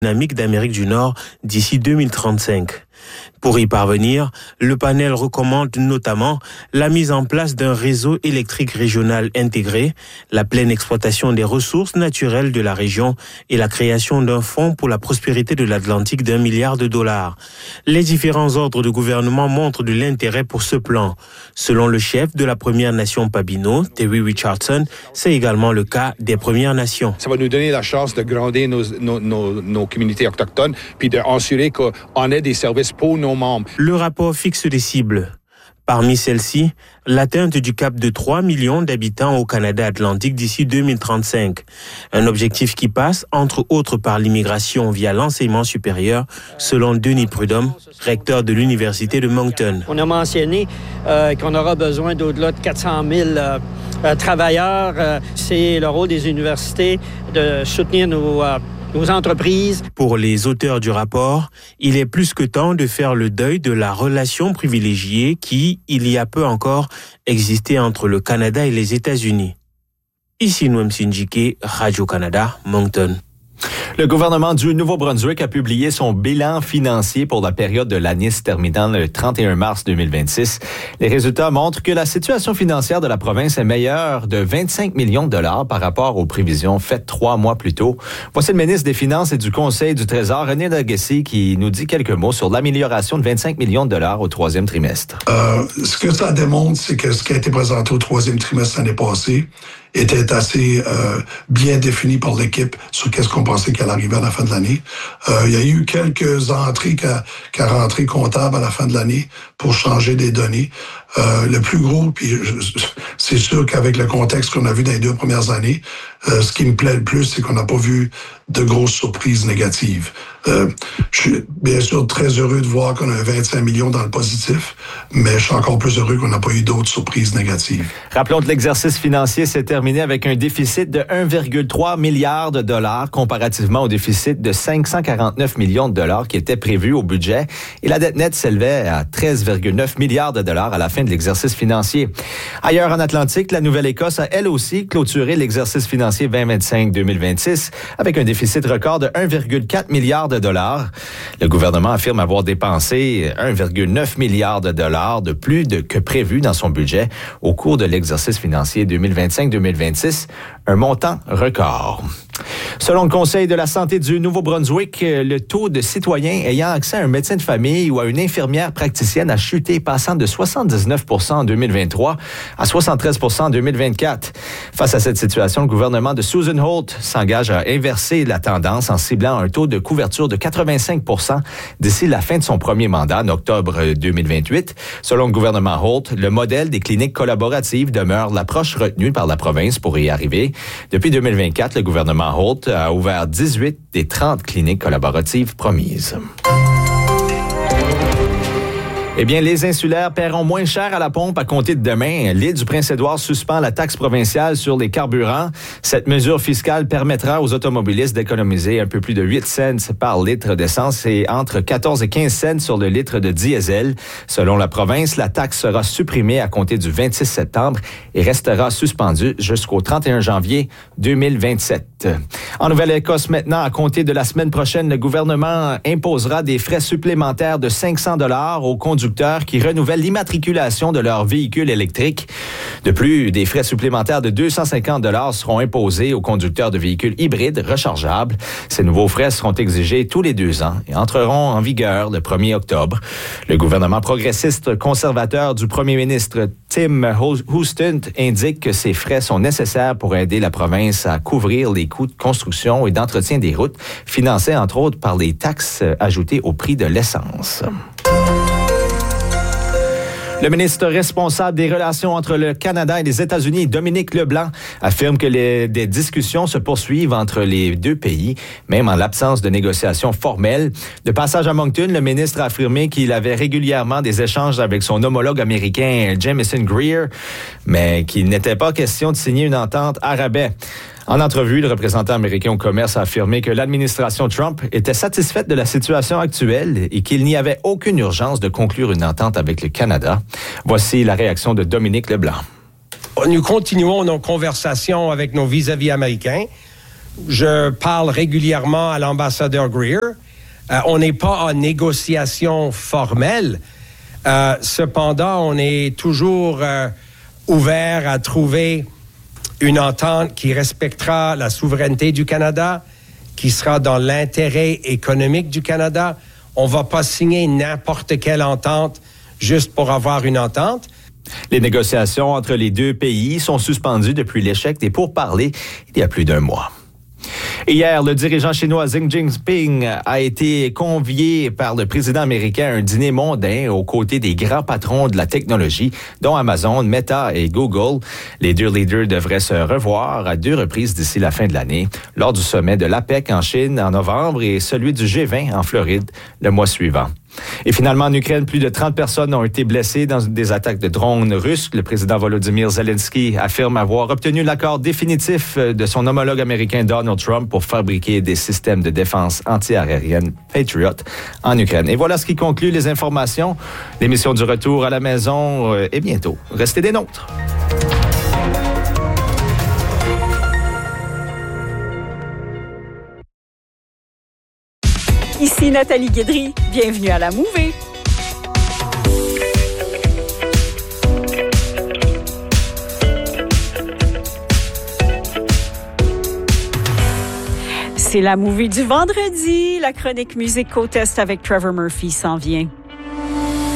dynamique d'Amérique du Nord d'ici 2035. Pour y parvenir, le panel recommande notamment la mise en place d'un réseau électrique régional intégré, la pleine exploitation des ressources naturelles de la région et la création d'un fonds pour la prospérité de l'Atlantique d'$1 milliard. Les différents ordres de gouvernement montrent de l'intérêt pour ce plan. Selon le chef de la Première Nation Pabino, Terry Richardson, c'est également le cas des Premières Nations. Ça va nous donner la chance de grandir nos communautés autochtones puis d'assurer qu'on ait des services pour nos membres. Le rapport fixe des cibles. Parmi celles-ci, l'atteinte du cap de 3 millions d'habitants au Canada atlantique d'ici 2035. Un objectif qui passe, entre autres, par l'immigration via l'enseignement supérieur, selon Denis Prudhomme, recteur de l'Université de Moncton. On a mentionné qu'on aura besoin d'au-delà de 400 000 travailleurs. C'est le rôle des universités de soutenir nos entreprises. Pour les auteurs du rapport, il est plus que temps de faire le deuil de la relation privilégiée qui, il y a peu encore, existait entre le Canada et les États-Unis. Ici Noam Sinjike, Radio-Canada, Moncton. Le gouvernement du Nouveau-Brunswick a publié son bilan financier pour la période de l'année se terminant le 31 mars 2026. Les résultats montrent que la situation financière de la province est meilleure de 25 millions de dollars par rapport aux prévisions faites 3 mois plus tôt. Voici le ministre des Finances et du Conseil du Trésor, René Legacy, qui nous dit quelques mots sur l'amélioration de 25 millions de dollars au 3e trimestre. Ce que ça démontre, c'est que ce qui a été présenté au 3e trimestre l'année passée était assez bien défini par l'équipe sur qu'est-ce qu'on pensait qu'elle arrivait à la fin de l'année. Il y a eu quelques entrées qu'à rentrer comptable à la fin de l'année pour changer des données. Le plus gros, puis c'est sûr qu'avec le contexte qu'on a vu dans les 2 premières années, ce qui me plaît le plus, c'est qu'on n'a pas vu de grosses surprises négatives. Je suis bien sûr très heureux de voir qu'on a 25 millions dans le positif, mais je suis encore plus heureux qu'on n'a pas eu d'autres surprises négatives. Rappelons que l'exercice financier s'est terminé avec un déficit de 1,3 milliard de dollars comparativement au déficit de 549 millions de dollars qui était prévu au budget, et la dette nette s'élevait à 13,9 milliards de dollars à la fin de l'exercice financier. Ailleurs en Atlantique, la Nouvelle-Écosse a elle aussi clôturé l'exercice financier 2025-2026 avec un déficit record de 1,4 milliard de dollars. Le gouvernement affirme avoir dépensé 1,9 milliard de dollars de plus que prévu dans son budget au cours de l'exercice financier 2025-2026, un montant record. Selon le Conseil de la santé du Nouveau-Brunswick, le taux de citoyens ayant accès à un médecin de famille ou à une infirmière praticienne a chuté, passant de 79% en 2023 à 73% en 2024. Face à cette situation, le gouvernement de Susan Holt s'engage à inverser la tendance en ciblant un taux de couverture de 85% d'ici la fin de son premier mandat en octobre 2028. Selon le gouvernement Holt, le modèle des cliniques collaboratives demeure l'approche retenue par la province pour y arriver. Depuis 2024, le gouvernement Holt a ouvert 18 des 30 cliniques collaboratives promises. Eh bien, les insulaires paieront moins cher à la pompe à compter de demain. L'île du Prince-Édouard suspend la taxe provinciale sur les carburants. Cette mesure fiscale permettra aux automobilistes d'économiser un peu plus de 8 cents par litre d'essence et entre 14 et 15 cents sur le litre de diesel. Selon la province, la taxe sera supprimée à compter du 26 septembre et restera suspendue jusqu'au 31 janvier 2027. En Nouvelle-Écosse maintenant, à compter de la semaine prochaine, le gouvernement imposera des frais supplémentaires de 500 $ aux conducteurs qui renouvellent l'immatriculation de leur véhicule électrique. De plus, des frais supplémentaires de 250 $ seront imposés aux conducteurs de véhicules hybrides rechargeables. Ces nouveaux frais seront exigés tous les 2 ans et entreront en vigueur le 1er octobre. Le gouvernement progressiste conservateur du premier ministre Tim Houston indique que ces frais sont nécessaires pour aider la province à couvrir les coûts de construction et d'entretien des routes, financés entre autres par les taxes ajoutées au prix de l'essence. Le ministre responsable des relations entre le Canada et les États-Unis, Dominique Leblanc, affirme que des discussions se poursuivent entre les 2 pays, même en l'absence de négociations formelles. De passage à Moncton, le ministre a affirmé qu'il avait régulièrement des échanges avec son homologue américain, Jamieson Greer, mais qu'il n'était pas question de signer une entente à rabais. En entrevue, le représentant américain au commerce a affirmé que l'administration Trump était satisfaite de la situation actuelle et qu'il n'y avait aucune urgence de conclure une entente avec le Canada. Voici la réaction de Dominique Leblanc. Nous continuons nos conversations avec nos vis-à-vis américains. je parle régulièrement à l'ambassadeur Greer. On n'est pas en négociation formelle. Cependant, on est toujours ouvert à trouver une entente qui respectera la souveraineté du Canada, qui sera dans l'intérêt économique du Canada. On ne va pas signer n'importe quelle entente juste pour avoir une entente. Les négociations entre les deux pays sont suspendues depuis l'échec des pourparlers il y a plus d'un mois. Hier, le dirigeant chinois Xi Jinping a été convié par le président américain à un dîner mondain aux côtés des grands patrons de la technologie, dont Amazon, Meta et Google. Les deux leaders devraient se revoir à 2 reprises d'ici la fin de l'année, lors du sommet de l'APEC en Chine en novembre et celui du G20 en Floride le mois suivant. Et finalement, en Ukraine, plus de 30 personnes ont été blessées dans des attaques de drones russes. Le président Volodymyr Zelensky affirme avoir obtenu l'accord définitif de son homologue américain Donald Trump pour fabriquer des systèmes de défense anti-aérienne Patriot en Ukraine. Et voilà ce qui conclut les informations. L'émission du retour à la maison est bientôt. Restez des nôtres. Ici Nathalie Guédry. Bienvenue à la Mouvée. C'est la Mouvée du vendredi. La chronique musique côte est avec Trevor Murphy s'en vient.